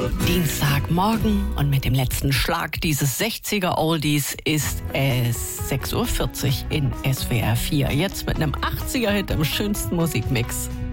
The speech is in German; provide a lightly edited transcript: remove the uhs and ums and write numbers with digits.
Dienstagmorgen und mit dem letzten Schlag dieses 60er Oldies ist es 6:40 Uhr in SWR 4. Jetzt mit einem 80er-Hit im schönsten Musikmix.